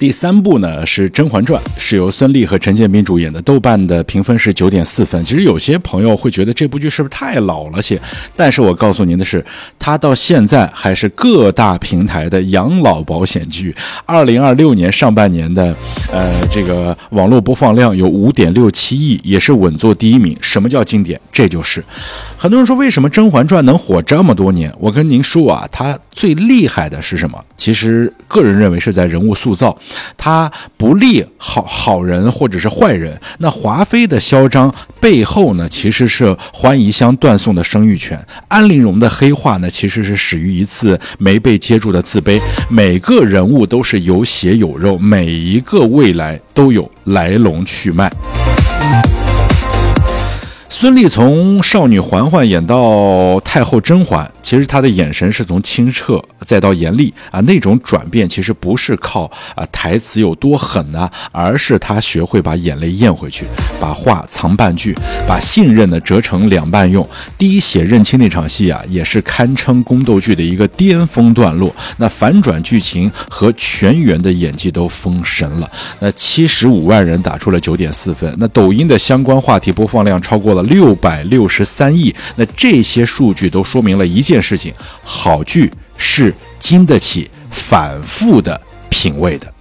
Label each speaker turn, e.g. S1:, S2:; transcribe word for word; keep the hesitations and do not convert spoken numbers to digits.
S1: 第三部呢是《甄嬛传》，是由孙俪和陈建斌主演的，豆瓣的评分是九点四分。其实有些朋友会觉得这部剧是不是太老了些？但是我告诉您的是，它到现在还是各大平台的养老保险剧。二零二六年上半年的呃这个网络播放量有五点六七亿，也是稳坐第一名。什么叫经典？这就是很多人说为什么《甄嬛传》能火这么多年？我跟您说啊，它最厉害的是什么？其实个人认为是在人物塑造。他不立好好人或者是坏人，那华妃的嚣张背后呢，其实是欢宜香断送的生育权。安陵容的黑化呢，其实是始于一次没被接住的自卑。每个人物都是有血有肉，每一个未来都有来龙去脉。孙俪从少女嬛嬛演到太后甄嬛，其实她的眼神是从清澈再到严厉啊，那种转变其实不是靠啊台词有多狠啊，而是她学会把眼泪咽回去，把话藏半句，把信任呢折成两半用。滴血认亲那场戏啊，也是堪称宫斗剧的一个巅峰段落。那反转剧情和全员的演技都封神了。那七十五万人打出了九点四分，那抖音的相关话题播放量超过了六百六十三亿。那这些数据都说明了一件事情：好剧是经得起反复的品味的。